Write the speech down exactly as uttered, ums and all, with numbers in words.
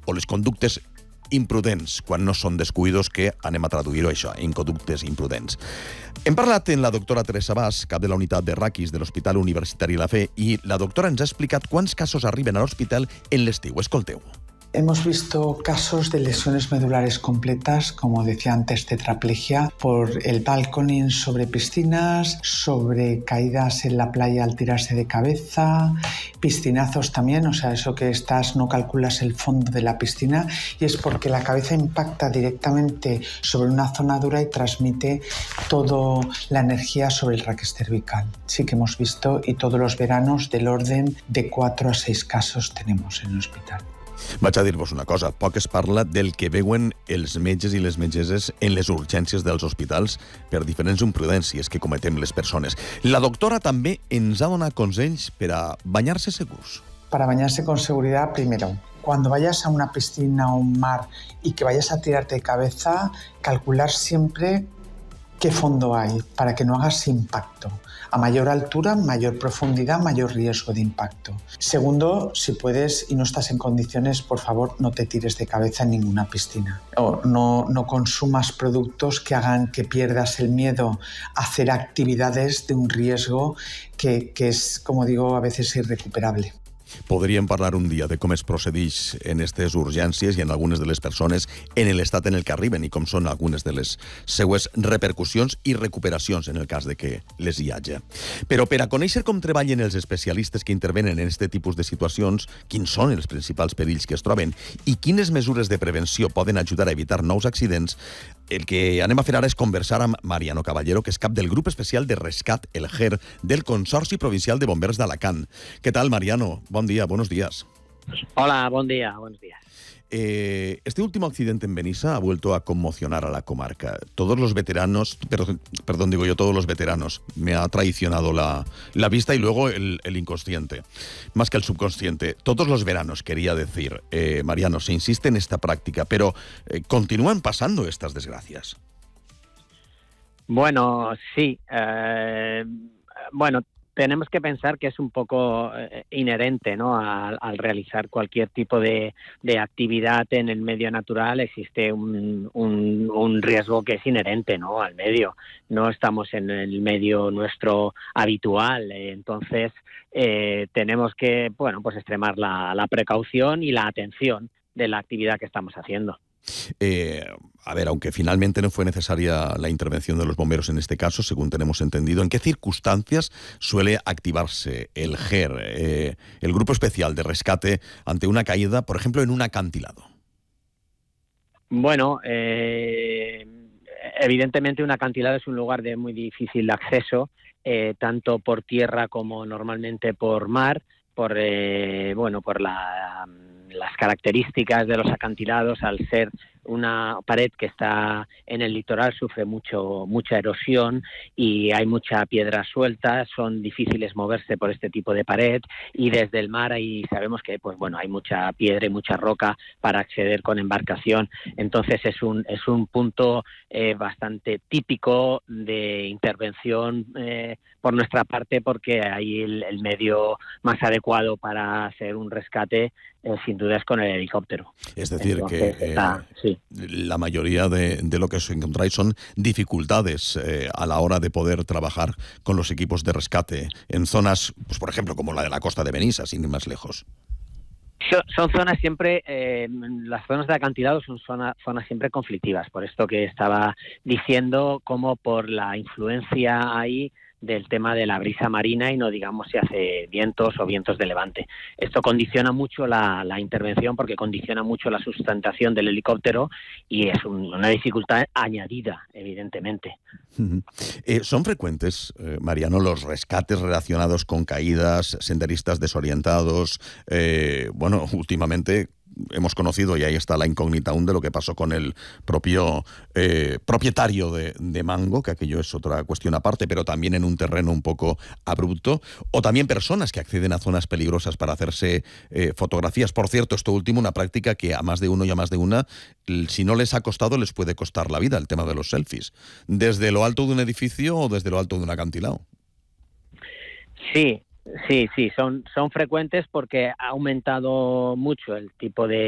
o les conductes imprudents, quan no són descuidos, que anem a traduir-ho això, en conductes imprudents. Hem parlat amb la doctora Teresa Bas, cap de la unitat de raquis de l'Hospital Universitari La Fe, i la doctora ens ha explicat quants casos arriben a l'hospital en l'estiu. Escolteu. Hemos visto casos de lesiones medulares completas, como decía antes, tetraplegia, por el balconing sobre piscinas, sobre caídas en la playa al tirarse de cabeza, piscinazos también, o sea, eso que estás, no calculas el fondo de la piscina, y es porque la cabeza impacta directamente sobre una zona dura y transmite toda la energía sobre el raquis cervical. Sí que hemos visto, y todos los veranos del orden de cuatro a seis casos tenemos en el hospital. Vaig a dir-vos una cosa, poc es parla del que veuen els metges i les metgesses en les urgències dels hospitals per diferents imprudències que cometem les persones. La doctora també ens ha donat consells per a banyar-se segurs. Para bañarse con seguridad, primero, cuando vayas a una piscina o un mar y que vayas a tirarte de cabeza, calcular siempre qué fondo hay para que no hagas impacto. A mayor altura, mayor profundidad, mayor riesgo de impacto. Segundo, si puedes y no estás en condiciones, por favor, no te tires de cabeza en ninguna piscina. O no, no consumas productos que hagan que pierdas el miedo a hacer actividades de un riesgo que, que es, como digo, a veces irrecuperable. Podríem parlar un dia de com es procedeix en aquestes urgències i en algunes de les persones en l'estat en el que arriben i com són algunes de les seues repercussions i recuperacions en el cas de que les hi hagi. Però per a conèixer com treballen els especialistes que intervenen en aquest tipus de situacions, quins són els principals perills que es troben i quines mesures de prevenció poden ajudar a evitar nous accidents, el que anem a fer ara és conversar amb Mariano Caballero, que és cap del grup especial de rescat, el G E R, del Consorci Provincial de Bombers d'Alacant. ¿Qué tal, Mariano? Buen día, buenos días. Hola, buen día, buenos días. Eh, este último accidente en Benissa ha vuelto a conmocionar a la comarca. Todos los veteranos, perdón, perdón digo yo, todos los veteranos, me ha traicionado la, la vista y luego el, el inconsciente, más que el subconsciente. Todos los veranos, quería decir, eh, Mariano, se insiste en esta práctica, pero eh, continúan pasando estas desgracias. Bueno, sí. Eh, bueno, tenemos que pensar que es un poco eh, inherente, ¿no? Al, al realizar cualquier tipo de, de actividad en el medio natural existe un, un, un riesgo que es inherente, ¿no? Al medio. No estamos en el medio nuestro habitual, eh, entonces eh, tenemos que, bueno, pues extremar la, la precaución y la atención de la actividad que estamos haciendo. Eh, a ver, aunque finalmente no fue necesaria la intervención de los bomberos en este caso, según tenemos entendido, ¿en qué circunstancias suele activarse el G E R, eh, el Grupo Especial de Rescate, ante una caída, por ejemplo, en un acantilado? Bueno, eh, evidentemente un acantilado es un lugar de muy difícil acceso, eh, tanto por tierra como normalmente por mar, por eh, bueno, por la... las características de los acantilados, al ser una pared que está en el litoral, sufre mucho mucha erosión y hay mucha piedra suelta, son difíciles moverse por este tipo de pared, y desde el mar ahí sabemos que pues bueno, hay mucha piedra y mucha roca para acceder con embarcación, entonces es un es un punto eh, bastante típico de intervención eh, por nuestra parte, porque ahí el, el medio más adecuado para hacer un rescate eh, sin duda es con el helicóptero. Es decir, entonces, que eh, está, sí. la mayoría de, de lo que os encontráis son dificultades eh, a la hora de poder trabajar con los equipos de rescate en zonas, pues por ejemplo, como la de la costa de Benissa, sin ir más lejos. Son, son zonas siempre, eh, las zonas de acantilado son zona, zonas siempre conflictivas, por esto que estaba diciendo, como por la influencia ahí del tema de la brisa marina y no digamos si hace vientos o vientos de levante. Esto condiciona mucho la, la intervención, porque condiciona mucho la sustentación del helicóptero y es un, una dificultad añadida, evidentemente. Uh-huh. Eh, ¿Son frecuentes, eh, Mariano, los rescates relacionados con caídas, senderistas desorientados? Eh, bueno, últimamente hemos conocido, y ahí está la incógnita aún, de lo que pasó con el propio eh, propietario de, de Mango, que aquello es otra cuestión aparte, pero también en un terreno un poco abrupto, o también personas que acceden a zonas peligrosas para hacerse eh, fotografías. Por cierto, esto último, una práctica que a más de uno y a más de una, si no les ha costado, les puede costar la vida, el tema de los selfies. ¿Desde lo alto de un edificio o desde lo alto de un acantilado? Sí. Sí, sí, son, son frecuentes porque ha aumentado mucho el tipo de